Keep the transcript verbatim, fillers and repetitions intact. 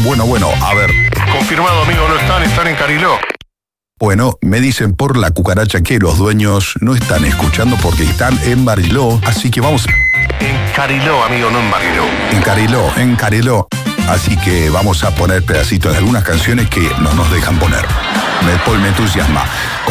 Bueno, bueno, a ver. Confirmado, amigo, no están, están en Cariló. Bueno, me dicen por la cucaracha que los dueños no están escuchando porque están en Bariló, así que vamos... En Cariló, amigo, no en Bariló. En Cariló, en Cariló. Así que vamos a poner pedacitos de algunas canciones que no nos dejan poner. Me, me entusiasma.